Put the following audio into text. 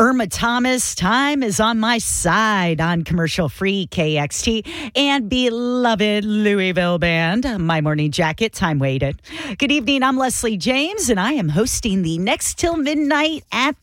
Irma Thomas. Time is on my side on commercial-free KXT and beloved Louisville band. My morning jacket, time waited. Good evening, I'm Leslie James, and I am hosting the Next Till Midnight at